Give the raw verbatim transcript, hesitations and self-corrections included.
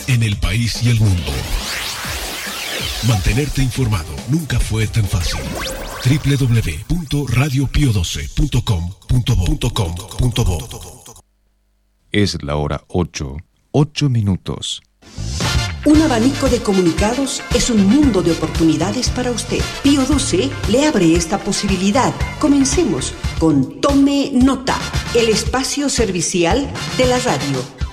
en el país y el mundo. Mantenerte informado nunca fue tan fácil. doble u doble u doble u punto radio pio doce punto com punto bo. Es la hora ocho, ocho minutos. Un abanico de comunicados es un mundo de oportunidades para usted. Pío doce le abre esta posibilidad. Comencemos con Tome Nota, el espacio servicial de la radio.